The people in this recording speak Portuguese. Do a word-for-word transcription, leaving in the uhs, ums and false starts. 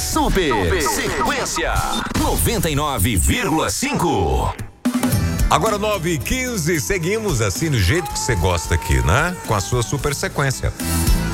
Super, Super Sequência noventa e nove vírgula cinco. Agora nove e quinze, seguimos assim do jeito que você gosta aqui, né? Com a sua super sequência.